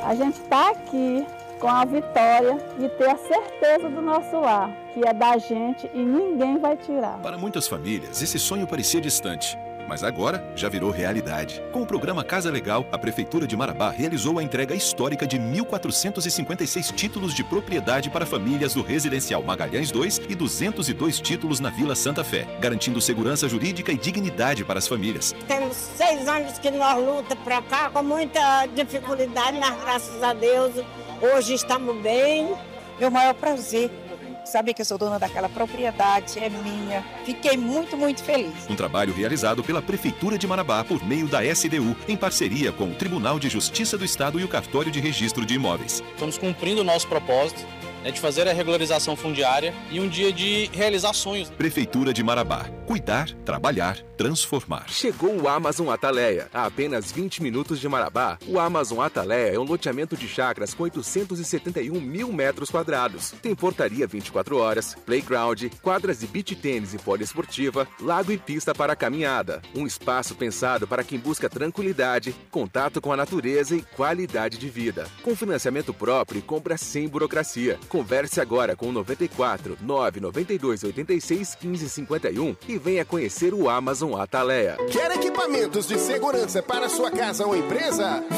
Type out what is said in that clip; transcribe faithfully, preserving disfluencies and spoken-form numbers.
A gente está aqui com a vitória de ter a certeza do nosso lar, que é da gente e ninguém vai tirar. Para muitas famílias, esse sonho parecia distante, mas agora já virou realidade. Com o programa Casa Legal, a Prefeitura de Marabá realizou a entrega histórica de mil quatrocentos e cinquenta e seis títulos de propriedade para famílias do Residencial Magalhães dois e duzentos e dois títulos na Vila Santa Fé, garantindo segurança jurídica e dignidade para as famílias. Temos seis anos que nós lutamos para cá com muita dificuldade, mas graças a Deus hoje estamos bem. Meu maior prazer, saber que eu sou dona daquela propriedade, é minha. Fiquei muito, muito feliz. Um trabalho realizado pela Prefeitura de Marabá por meio da S D U, em parceria com o Tribunal de Justiça do Estado e o Cartório de Registro de Imóveis. Estamos cumprindo o nosso propósito, né, de fazer a regularização fundiária e um dia de realizar sonhos. Prefeitura de Marabá. Cuidar, trabalhar, transformar. Chegou o Amazon Ataleia. A apenas vinte minutos de Marabá, o Amazon Ataleia é um loteamento de chácaras com oitocentos e setenta e um mil metros quadrados. Tem portaria vinte e quatro horas, playground, quadras de beach tênis e poliesportiva, lago e pista para caminhada. Um espaço pensado para quem busca tranquilidade, contato com a natureza e qualidade de vida. Com financiamento próprio e compra sem burocracia. Converse agora com o noventa e quatro, nove noventa e dois, oitenta e seis, quinze, cinquenta e um e venha conhecer o Amazon Ataleia. Quer equipamentos de segurança para sua casa ou empresa?